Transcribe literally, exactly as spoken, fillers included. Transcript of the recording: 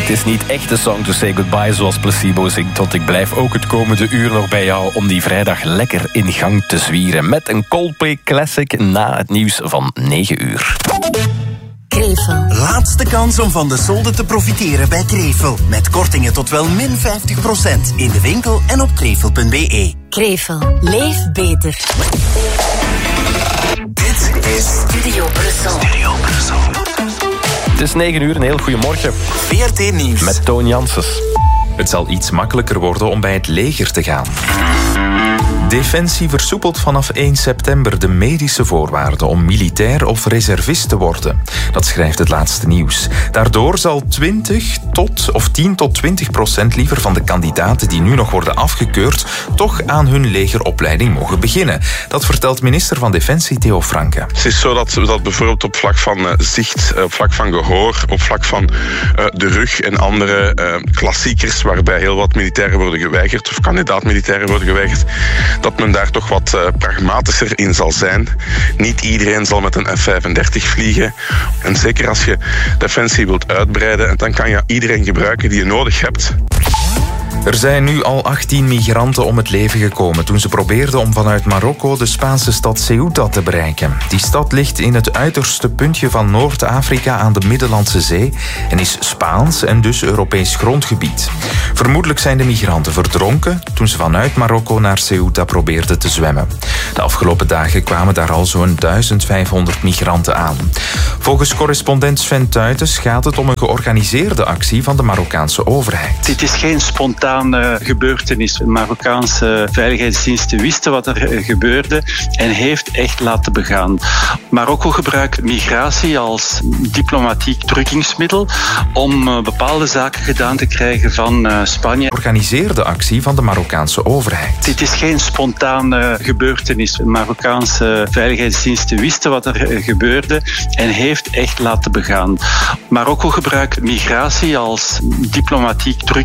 Het is niet echt een song to say goodbye zoals Placebo zingt, want ik blijf ook het komende uur nog bij jou om die vrijdag lekker in gang te zwieren. Met een Coldplay Classic na het nieuws van negen uur. Krevel. Laatste kans om van de solden te profiteren bij Krevel. Met kortingen tot wel min vijftig procent in de winkel en op krevel punt b e. Krevel. Leef beter. Dit is Studio Brussel. Studio Brussel. Het is negen uur, een heel goeiemorgen. V R T Nieuws. Met Toon Janssens. Het zal iets makkelijker worden om bij het leger te gaan. Defensie versoepelt vanaf één september de medische voorwaarden om militair of reservist te worden. Dat schrijft het laatste nieuws. Daardoor zal twintig tot, of tien tot twintig procent liever van de kandidaten die nu nog worden afgekeurd toch aan hun legeropleiding mogen beginnen. Dat vertelt minister van Defensie Theo Franke. Het is zo dat, dat bijvoorbeeld op vlak van uh, zicht, op vlak van gehoor, op vlak van uh, de rug en andere uh, klassiekers waarbij heel wat militairen worden geweigerd of kandidaat-militairen worden geweigerd, dat men daar toch wat uh, pragmatischer in zal zijn. Niet iedereen zal met een F vijfendertig vliegen. En zeker als je Defensie wilt uitbreiden, dan kan je iedereen gebruiken die je nodig hebt. Er zijn nu al achttien migranten om het leven gekomen toen ze probeerden om vanuit Marokko de Spaanse stad Ceuta te bereiken. Die stad ligt in het uiterste puntje van Noord-Afrika aan de Middellandse Zee en is Spaans en dus Europees grondgebied. Vermoedelijk zijn de migranten verdronken toen ze vanuit Marokko naar Ceuta probeerden te zwemmen. De afgelopen dagen kwamen daar al zo'n duizendvijfhonderd migranten aan. Volgens correspondent Sven Tuitens gaat het om een georganiseerde actie van de Marokkaanse overheid. Dit is geen spontane gebeurtenis. De Marokkaanse veiligheidsdiensten wisten wat er gebeurde en heeft echt laten begaan. Marokko gebruikt migratie als diplomatiek drukkingsmiddel om bepaalde zaken gedaan te krijgen van Spanje. Organiseerde actie van de Marokkaanse overheid. Dit is geen spontane gebeurtenis. De Marokkaanse veiligheidsdiensten wisten wat er gebeurde en heeft echt laten begaan. Marokko gebruikt migratie als diplomatiek drukkingsmiddel